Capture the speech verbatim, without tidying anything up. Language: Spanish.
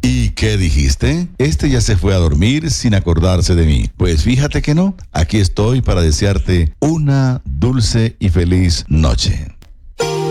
¿Y qué dijiste? Este ya se fue a dormir sin acordarse de mí. Pues fíjate que no. Aquí estoy para desearte una dulce y feliz noche.